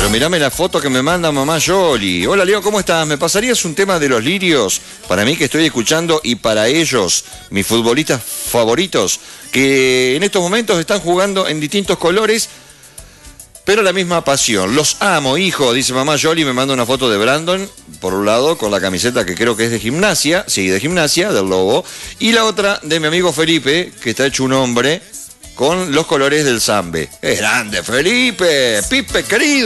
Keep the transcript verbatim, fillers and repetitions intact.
Pero mirame la foto que me manda mamá Yoli. Hola Leo, ¿cómo estás? ¿Me pasarías un tema de los lirios? Para mí que estoy escuchando y para ellos, mis futbolistas favoritos, que en estos momentos están jugando en distintos colores, pero la misma pasión. Los amo, hijo, dice mamá Yoli. Me manda una foto de Brandon, por un lado, con la camiseta que creo que es de gimnasia, sí, de gimnasia, del Lobo, y la otra de mi amigo Felipe, que está hecho un hombre, con los colores del Zambe. ¡Es grande, Felipe! ¡Pipe, querido!